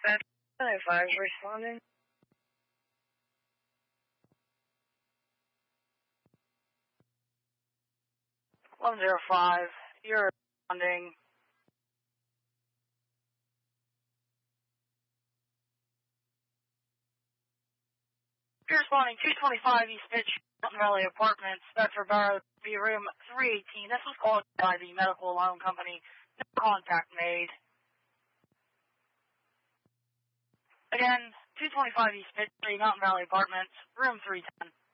5 is responding. 105, you're responding. You're responding 225 East Pitch, Mountain Valley Apartments, Bedford Borough, B room 318. This was called by the medical loan company. No contact made. Again, 225 East Pitch, Mountain Valley Apartments, room 310.